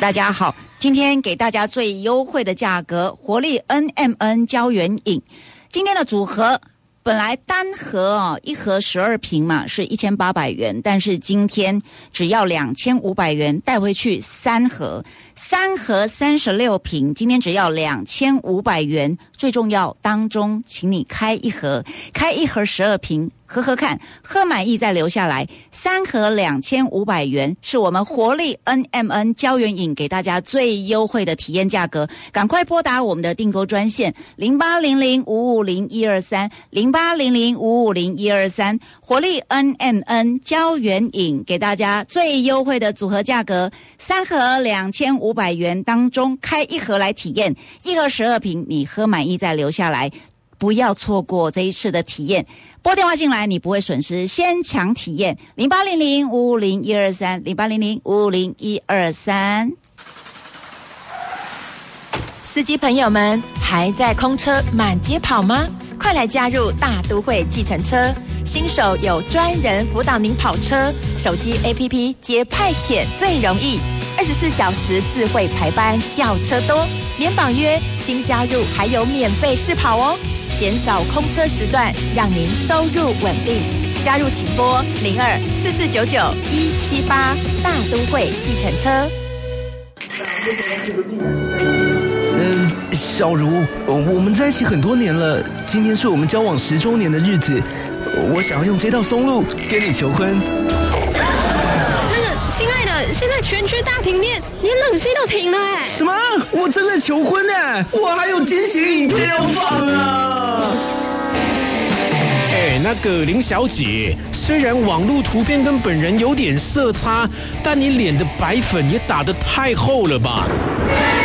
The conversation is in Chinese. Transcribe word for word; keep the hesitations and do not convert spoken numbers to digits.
大家好，今天给大家最优惠的价格，活力 N M N 胶原饮。今天的组合本来单盒啊、哦，一盒十二瓶嘛，是一千八百元，但是今天只要两千五百元带回去三盒，三盒三十六瓶，今天只要两千五百元。最重要，当中请你开一盒，开一盒十二瓶。喝喝看，喝满意再留下来。三盒两千五百元是我们活力 N M N 胶原饮给大家最优惠的体验价格，赶快拨打我们的订购专线零八零零五五零一二三零八零零五五零一二三，活力 N M N 胶原饮给大家最优惠的组合价格，三盒两千五百元当中开一盒来体验，一盒十二瓶，你喝满意再留下来。不要错过这一次的体验，拨电话进来你不会损失，先抢体验零八零零五五零一二三零八零零五五零一二三。 司机朋友们，还在空车满街跑吗？快来加入大都会计程车，新手有专人辅导您跑车，手机 A P P 接派遣最容易，二十四小时智慧排班，轿车多，免绑约，新加入还有免费试跑哦。减少空车时段，让您收入稳定。加入请拨零二四四九九一七八，大都会计程车。 嗯、呃，小茹，我们在一起很多年了，今天是我们交往十周年的日子，我想要用这道松露跟你求婚。 亲爱的，现在全区大停电，连冷气都停了哎！ 什么？我正在求婚呢，我还有惊喜影片要放啊！ 哎，那个林小姐，虽然网络图片跟本人有点色差，但你脸的白粉也打得太厚了吧？